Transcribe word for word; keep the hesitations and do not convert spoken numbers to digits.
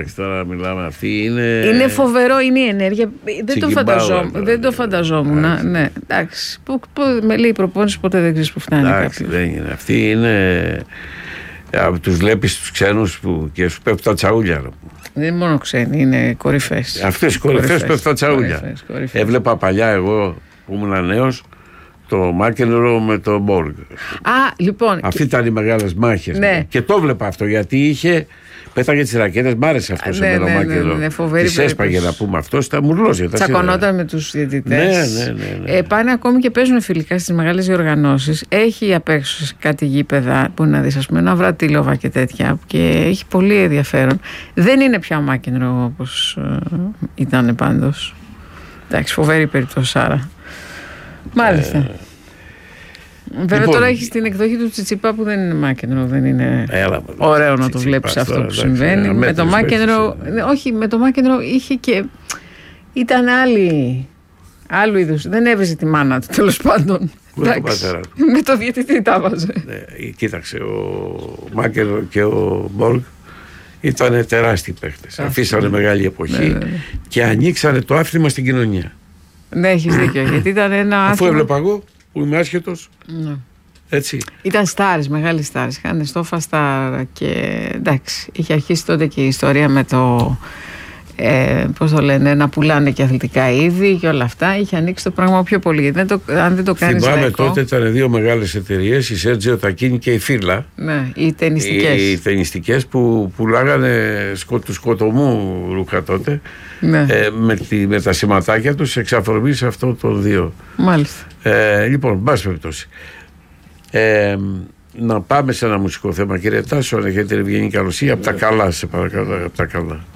Τώρα μιλάμε, αυτή είναι. Είναι φοβερό, είναι η ενέργεια. Δεν το φανταζόμουν. Δεν το φανταζόμουν. Άξι. Ναι, εντάξει. Που, που, με λέει η προπόνηση, ποτέ δεν ξέρει που φτάνει. Εντάξει, δεν είναι. Αυτή είναι. Τους βλέπεις τους ξένους που και σου πέφτουν τα τσαούλια. Δεν είναι μόνο ξένοι, είναι κορυφές. Αυτές οι κορυφές πέφτουν τα τσαούλια. Κορυφές, κορυφές. Έβλεπα παλιά εγώ που ήμουν νέος το Μάκενρο με το Μπόργκ. Α, λοιπόν. Αυτοί ήταν οι μεγάλες μάχες. Ναι. Και το βλέπα αυτό γιατί είχε. Πέταγε τις ρακέτες, μ' άρεσε αυτό σε μένα ο Μάκενρο. Τις έσπαγε να πούμε αυτό, τα μουρλώζε. Τσακωνόταν με τους διαιτητές. Ναι, ναι, ναι, ναι. Ε, πάνε ακόμη και παίζουν φιλικά στις μεγάλες διοργανώσεις. Έχει απ' έξω σε κάτι γήπεδα που να δεις, ας πούμε, ένα Βρατήλοβα και τέτοια. Και έχει πολύ ενδιαφέρον. Δεν είναι πια ο Μάκενρο όπως ε, ήταν πάντως. Εντάξει, φοβερή περίπτωση Άρα. Μάλιστα. Ε, Βέβαια λοιπόν, τώρα έχει την εκδοχή του Τσιτσιπά που δεν είναι Μάκενρο, δεν είναι έλα, ωραίο να το βλέπεις αυτό τώρα, που συμβαίνει. Ναι, με το Μάκενρο, όχι, με το Μάκενρο είχε και ήταν άλλη, άλλου είδους, δεν έβριζε τη μάνα του τέλος πάντων. Με τον πατέρα του. Με το διαιτητή τα βάζε. Ναι, κοίταξε, ο Μάκενρο και ο Μπόργκ ήταν τεράστιοι παίχτες. Αφήσανε μεγάλη εποχή, ναι, ναι, ναι. Και ανοίξανε το άθλημα στην κοινωνία. Ναι, έχεις δίκιο, γιατί ήταν ένα άθλημα. Αφού έβλεπα εγώ που είμαι άσχετος. Ναι. Έτσι. Ήταν στάρες, μεγάλοι στάρες. Είχαν στόφα στάρα και εντάξει, είχε αρχίσει τότε και η ιστορία με το ε, πώς το λένε, να πουλάνε και αθλητικά είδη και όλα αυτά. Είχε ανοίξει το πράγμα πιο πολύ. Δεν το, αν δεν το κάνεις θυμάμαι λαϊκό, τότε ήταν δύο μεγάλες εταιρείες, η Σέρτζιο Τακίνη και η Φίρλα. Ναι, οι ταινιστικές. Οι, οι ταινιστικές που πουλάγανε σκο, του σκοτωμού ρούχα τότε. Ναι. Ε, με, τη, με τα σηματάκια τους εξαφορμής αυτών των δύο. Μάλιστα. Ε, λοιπόν, μπας περιπτώσει. Ε, να πάμε σε ένα μουσικό θέμα, κύριε Τάσο, αν έχετε ευγενή καλοσύνη, από τα καλά, σε παρακαλώ, από τα καλά.